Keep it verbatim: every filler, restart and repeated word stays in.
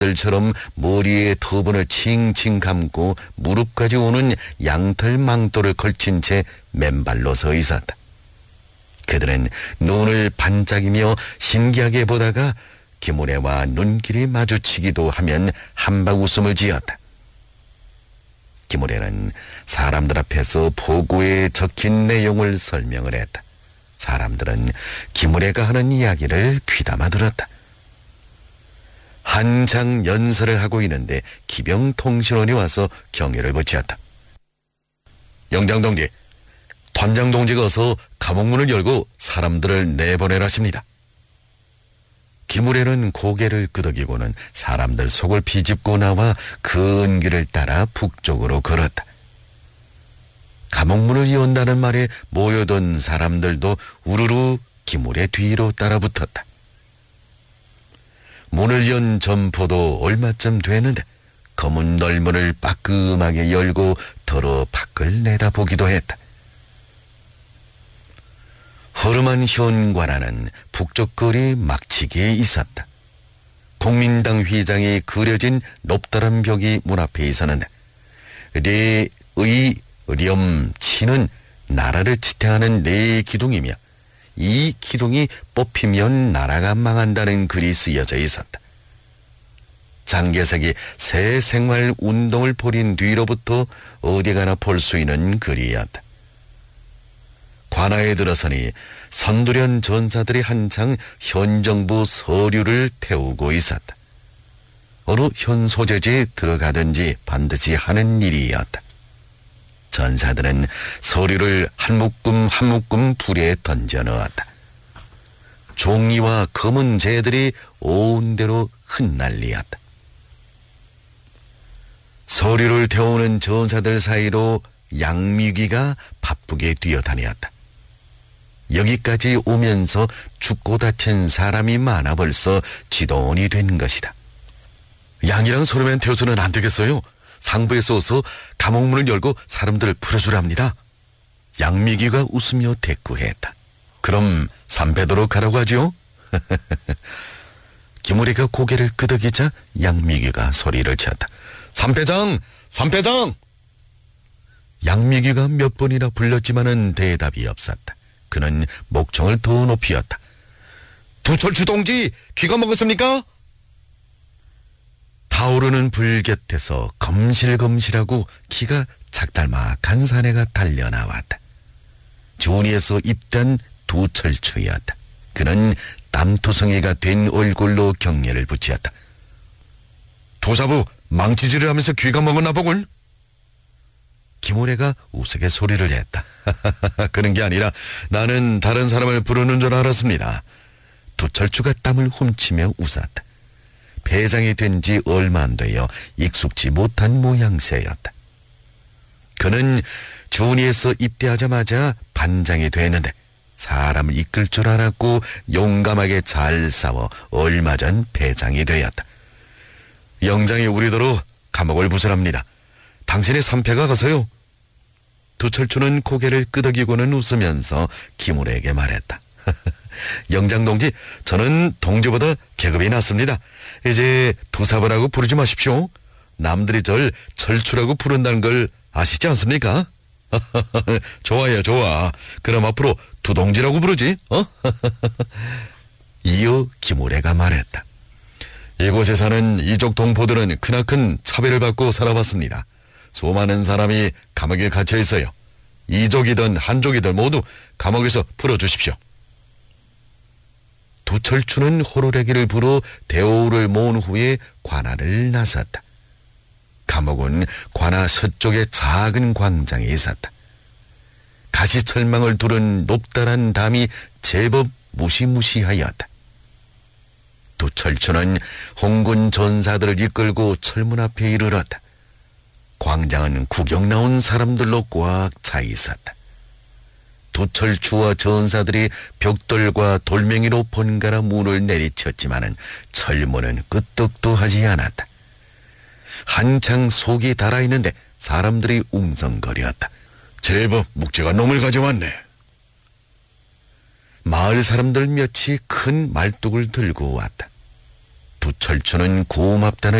들처럼 머리에 터번을 칭칭 감고 무릎까지 오는 양털 망토를 걸친 채 맨발로 서 있었다. 그들은 눈을 반짝이며 신기하게 보다가 김우래와 눈길이 마주치기도 하면 한박 웃음을 지었다. 김우래는 사람들 앞에서 보고에 적힌 내용을 설명을 했다. 사람들은 김우래가 하는 이야기를 귀담아 들었다. 한창 연설을 하고 있는데 기병통신원이 와서 경의를 붙였다. 영장동지,团장동지가 어서 감옥문을 열고 사람들을 내보내라십니다. 김우래는 고개를 끄덕이고는 사람들 속을 비집고 나와 큰 길을 따라 북쪽으로 걸었다. 감옥문을 연다는 말에 모여든 사람들도 우르르 김우래 뒤로 따라붙었다. 문을 연 점포도 얼마쯤 되는데 검은 널문을 빠끔하게 열고 더러 밖을 내다보기도 했다. 허름한 현관안은 북쪽 거리 막치기에 있었다. 국민당 휘장이 그려진 높다란 벽이 문 앞에 있었는데 네 의 렴치는 나라를 지탱하는 네 기둥이며 이 기둥이 뽑히면 나라가 망한다는 글이 쓰여져 있었다. 장개석이 새 생활 운동을 벌인 뒤로부터 어디 가나 볼 수 있는 글이었다. 관아에 들어서니 선두련 전사들이 한창 현 정부 서류를 태우고 있었다. 어느 현 소재지에 들어가든지 반드시 하는 일이었다. 전사들은 서류를 한 묶음 한 묶음 불에 던져 넣었다. 종이와 검은 재들이 온 데로 흩날리었다. 서류를 태우는 전사들 사이로 양미귀가 바쁘게 뛰어다녔다. 여기까지 오면서 죽고 다친 사람이 많아 벌써 지돈이 된 것이다. 양이랑 소리만 태워서는 안 되겠어요. 상부에서 어서 감옥문을 열고 사람들을 풀어주랍니다. 양미귀가 웃으며 대꾸했다. 그럼 삼배도로 가라고 하지요? 김우래가 고개를 끄덕이자 양미귀가 소리를 쳤다. 삼배장! 삼배장! 양미귀가 몇 번이나 불렀지만은 대답이 없었다. 그는 목청을 더 높이었다. 두철추 동지, 귀가 먹었습니까? 타오르는 불 곁에서 검실검실하고 키가 작달막한 사내가 달려나왔다. 준이에서 입단 두철추였다. 그는 땀투성이가 된 얼굴로 경례를 붙였다. 도사부, 망치질을 하면서 귀가 먹었나 보군. 김우래가 우스개 소리를 했다. 그런 게 아니라 나는 다른 사람을 부르는 줄 알았습니다. 두철추가 땀을 훔치며 웃었다. 배장이 된 지 얼마 안 되어 익숙지 못한 모양새였다. 그는 준이에서 입대하자마자 반장이 되는데 사람을 이끌 줄 알았고 용감하게 잘 싸워 얼마 전 배장이 되었다. 영장이 우리더러 감옥을 부설합니다. 당신의 삼패가 가서요. 두철추는 고개를 끄덕이고는 웃으면서 김우래에게 말했다. 영장동지, 저는 동지보다 계급이 낮습니다. 이제 도사부라고 부르지 마십시오. 남들이 절 철추라고 부른다는 걸 아시지 않습니까? 좋아요, 좋아. 그럼 앞으로 두동지라고 부르지, 어? 이어 김우래가 말했다. 이곳에 사는 이족 동포들은 크나큰 차별을 받고 살아왔습니다. 수많은 사람이 감옥에 갇혀 있어요. 이족이든 한족이든 모두 감옥에서 풀어주십시오. 두철추는 호루라기를 불어 대오를 모은 후에 관아를 나섰다. 감옥은 관아 서쪽에 작은 광장에 있었다. 가시철망을 두른 높다란 담이 제법 무시무시하였다. 두철추는 홍군 전사들을 이끌고 철문 앞에 이르렀다. 광장은 구경 나온 사람들로 꽉 차 있었다. 두철추와 전사들이 벽돌과 돌멩이로 번갈아 문을 내리쳤지만은 철문은 끄떡도 하지 않았다. 한창 속이 달아있는데 사람들이 웅성거렸다. 제법 묵직한 놈을 가져왔네. 마을 사람들 몇이 큰 말뚝을 들고 왔다. 두철추는 고맙다는